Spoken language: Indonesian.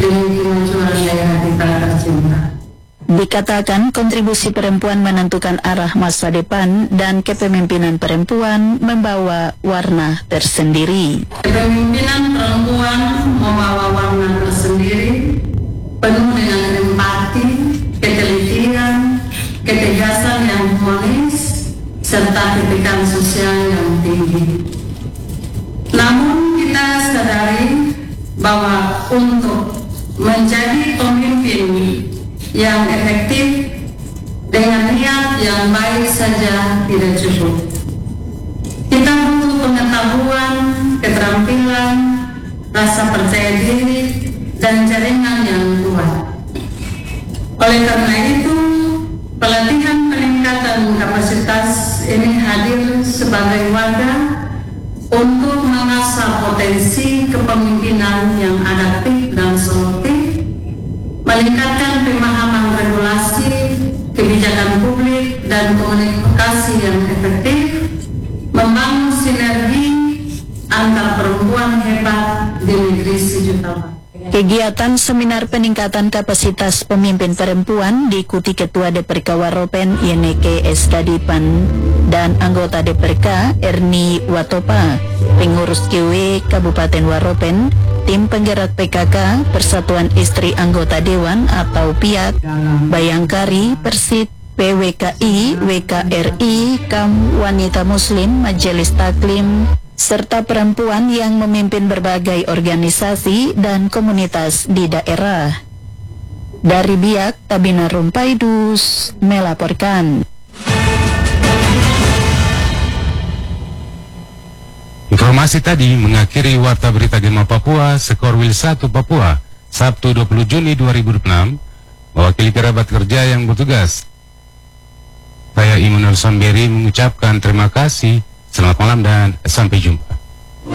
demi kemajuan daerah kita tercinta. Dikatakan kontribusi perempuan menentukan arah masa depan dan kepemimpinan perempuan membawa warna tersendiri. Kepemimpinan perempuan membawa warna tersendiri, penuh dengan empati, ketelitian, ketegasan yang humanis, serta ketikan sosial yang tinggi. Namun kita sadari bahwa untuk menjadi pemimpin yang efektif dengan niat yang baik saja tidak cukup. Kita butuh pengetahuan, keterampilan, rasa percaya diri, dan jaringan yang kuat. Oleh karena itu, pelatihan peningkatan kapasitas ini hadir sebagai wadah untuk mengasah potensi kepemimpinan yang adaptif dan solutif, meningkatkan pemahaman regulasi, kebijakan publik, dan komunikasi yang efektif, membangun sinergi antar perempuan hebat di negeri sejuta. Kegiatan seminar peningkatan kapasitas pemimpin perempuan diikuti Ketua DPRK Waropen Yeneke Esdadipan dan anggota DPRK Erni Watopa, pengurus KW Kabupaten Waropen, tim penggerak PKK, Persatuan Istri Anggota Dewan atau PIAT, Bayangkari, Persit, PWKI, WKRI, KAM Wanita Muslim, Majelis Taklim, serta perempuan yang memimpin berbagai organisasi dan komunitas di daerah. Dari Biak, Tabina Rumpaidus melaporkan. Informasi tadi mengakhiri Warta Berita Gema Papua Sekorwil 1 Papua, Sabtu 20 Juni 2006, mewakili kerabat kerja yang bertugas. Saya Imunul Samberi mengucapkan terima kasih, selamat malam dan sampai jumpa.